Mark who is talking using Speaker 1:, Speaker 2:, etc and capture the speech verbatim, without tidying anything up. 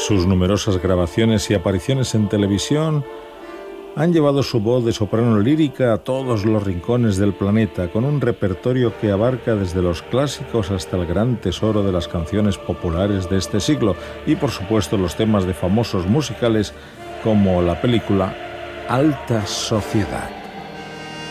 Speaker 1: Sus numerosas grabaciones y apariciones en televisión han llevado su voz de soprano lírica a todos los rincones del planeta, con un repertorio que abarca desde los clásicos hasta el gran tesoro de las canciones populares de este siglo y, por supuesto, los temas de famosos musicales como la película Alta Sociedad.